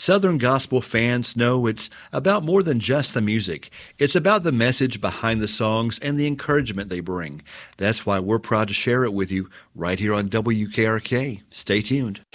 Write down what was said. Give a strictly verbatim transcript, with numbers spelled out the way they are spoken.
Southern gospel fans know it's about more than just the music. It's about the message behind the songs and the encouragement they bring. That's why we're proud to share it with you right here on W K R K. Stay tuned.